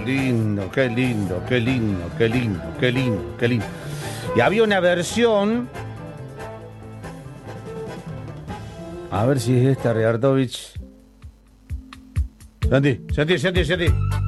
lindo, qué lindo, qué lindo, qué lindo, qué lindo, qué lindo. Y había una versión, a ver si es esta, Riartovich. Santi.